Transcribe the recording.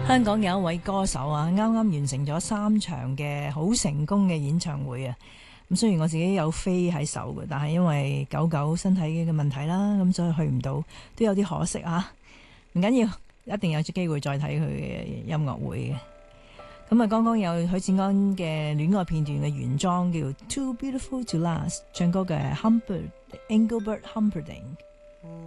香港有一位歌手啊，啱啱完成咗3場嘅好成功嘅演唱會啊！咁雖然我自己有飛喺手嘅，但係因為狗狗身體嘅問題啦，咁所以去唔到，都有啲可惜啊！唔緊要，一定有機會再睇佢嘅音樂會嘅。咁啊，剛剛有許志安嘅戀愛片段嘅原裝叫《Too Beautiful to Last》，唱歌嘅 Engelbert Humperdinck。